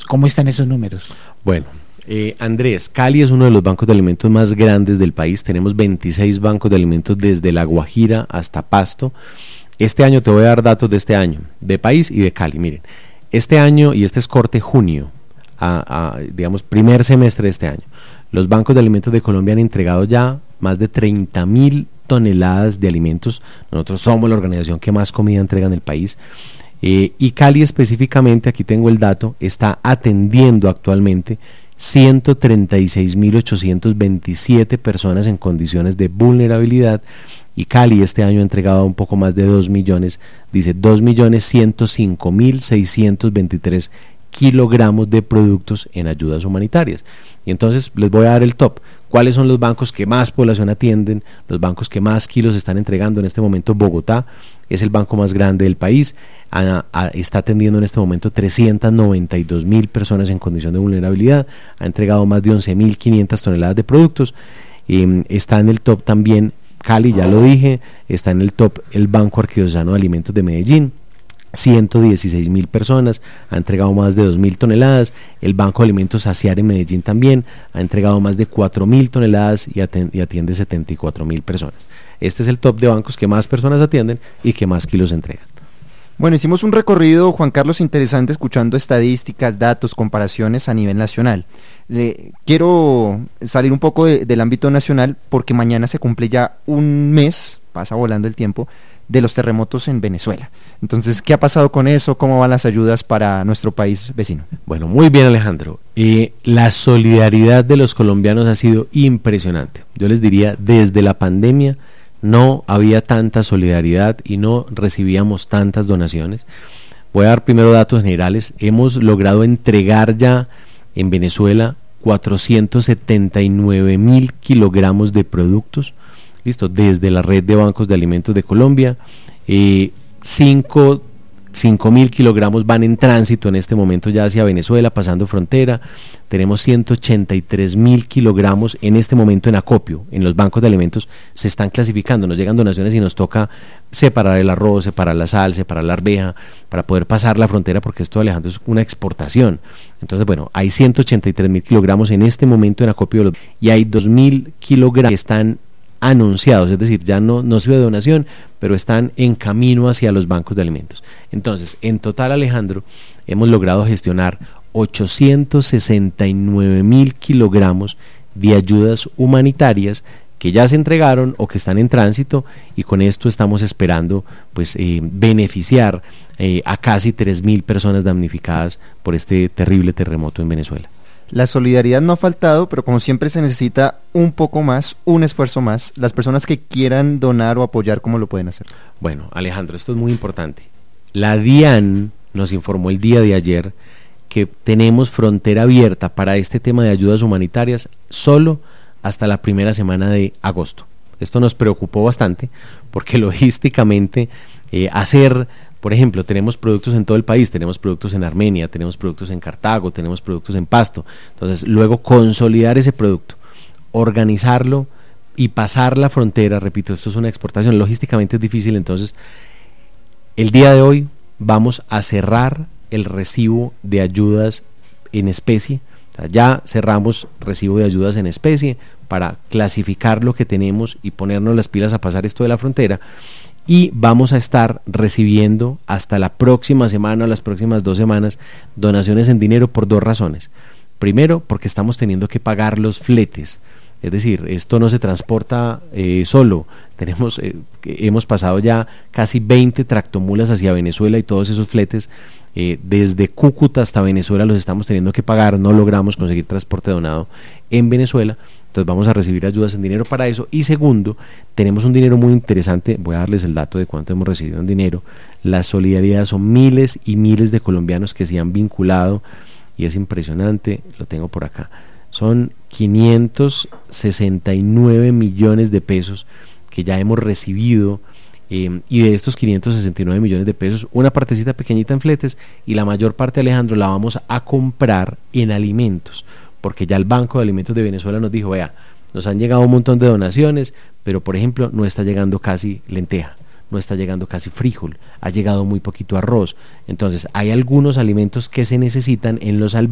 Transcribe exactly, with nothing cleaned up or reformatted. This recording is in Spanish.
¿Cómo están esos números? Bueno, eh, Andrés, Cali es uno de los bancos de alimentos más grandes del país. Tenemos veintiséis bancos de alimentos desde La Guajira hasta Pasto. Este año te voy a dar datos de este año, de país y de Cali. Miren, este año, y este es corte junio, a, a, digamos, primer semestre de este año, los bancos de alimentos de Colombia han entregado ya más de treinta mil toneladas de alimentos. Nosotros somos la organización que más comida entrega en el país. Eh, y Cali específicamente, aquí tengo el dato, está atendiendo actualmente ciento treinta y seis mil ochocientos veintisiete personas en condiciones de vulnerabilidad, y Cali este año ha entregado un poco más de dos millones, dice dos millones ciento cinco mil seiscientos veintitrés kilogramos de productos en ayudas humanitarias. Y entonces les voy a dar el top. ¿Cuáles son los bancos que más población atienden? Los bancos que más kilos están entregando en este momento. Bogotá es el banco más grande del país, a, a, está atendiendo en este momento trescientas noventa y dos mil personas en condición de vulnerabilidad, ha entregado más de once mil quinientas toneladas de productos. Eh, está en el top también Cali, ya lo dije, está en el top el Banco Arquidiocesano de Alimentos de Medellín, ciento dieciséis mil personas, ha entregado más de dos mil toneladas. El Banco de Alimentos Saciar en Medellín también ha entregado más de cuatro mil toneladas y atiende, y atiende setenta y cuatro mil personas. Este es el top de bancos que más personas atienden y que más kilos entregan. Bueno, hicimos un recorrido, Juan Carlos, interesante, escuchando estadísticas, datos, comparaciones a nivel nacional. Le, quiero salir un poco de, del ámbito nacional, porque mañana se cumple ya un mes, pasa volando el tiempo, de los terremotos en Venezuela. Entonces, ¿qué ha pasado con eso? ¿Cómo van las ayudas para nuestro país vecino? Bueno, muy bien, Alejandro. Eh, la solidaridad de los colombianos ha sido impresionante. Yo les diría, desde la pandemia no había tanta solidaridad y no recibíamos tantas donaciones. Voy a dar primero datos generales. Hemos logrado entregar ya en Venezuela cuatrocientos setenta y nueve mil kilogramos de productos, listo, desde la red de bancos de alimentos de Colombia. eh, cinco mil kilogramos van en tránsito en este momento ya hacia Venezuela, pasando frontera. Tenemos ciento ochenta y tres mil kilogramos en este momento en acopio, en los bancos de alimentos se están clasificando, nos llegan donaciones y nos toca separar el arroz, separar la sal, separar la arveja, para poder pasar la frontera, porque esto, Alejandro, es una exportación. Entonces, bueno, hay ciento ochenta y tres mil kilogramos en este momento en acopio, y hay dos mil kilogramos que están anunciados, es decir, ya no, no sirve de donación, pero están en camino hacia los bancos de alimentos. Entonces, en total, Alejandro, hemos logrado gestionar ochocientos sesenta y nueve mil kilogramos de ayudas humanitarias que ya se entregaron o que están en tránsito, y con esto estamos esperando pues eh, beneficiar eh, a casi tres mil personas damnificadas por este terrible terremoto en Venezuela. La solidaridad no ha faltado, pero como siempre se necesita un poco más, un esfuerzo más. Las personas que quieran donar o apoyar, ¿cómo lo pueden hacer? Bueno, Alejandro, esto es muy importante. La DIAN nos informó el día de ayer que tenemos frontera abierta para este tema de ayudas humanitarias solo hasta la primera semana de agosto. Esto nos preocupó bastante, porque logísticamente eh, hacer... Por ejemplo, tenemos productos en todo el país, tenemos productos en Armenia, tenemos productos en Cartago, tenemos productos en Pasto. Entonces, luego consolidar ese producto, organizarlo y pasar la frontera, repito, esto es una exportación, logísticamente es difícil. Entonces, el día de hoy vamos a cerrar el recibo de ayudas en especie. O sea, ya cerramos recibo de ayudas en especie para clasificar lo que tenemos y ponernos las pilas a pasar esto de la frontera. Y vamos a estar recibiendo hasta la próxima semana o las próximas dos semanas donaciones en dinero por dos razones. Primero, porque estamos teniendo que pagar los fletes, es decir, esto no se transporta eh, solo. Tenemos, eh, hemos pasado ya casi veinte tractomulas hacia Venezuela, y todos esos fletes eh, desde Cúcuta hasta Venezuela los estamos teniendo que pagar. No logramos conseguir transporte donado en Venezuela. Entonces vamos a recibir ayudas en dinero para eso. Y segundo, tenemos un dinero muy interesante. Voy a darles el dato de cuánto hemos recibido en dinero. La solidaridad son miles y miles de colombianos que se han vinculado, y es impresionante, lo tengo por acá. Son quinientos sesenta y nueve millones de pesos que ya hemos recibido, eh, y de estos quinientos sesenta y nueve millones de pesos, una partecita pequeñita en fletes, y la mayor parte, Alejandro, la vamos a comprar en alimentos, porque ya el Banco de Alimentos de Venezuela nos dijo, vea, nos han llegado un montón de donaciones, pero por ejemplo no está llegando casi lenteja, no está llegando casi frijol, ha llegado muy poquito arroz. Entonces hay algunos alimentos que se necesitan en los albergues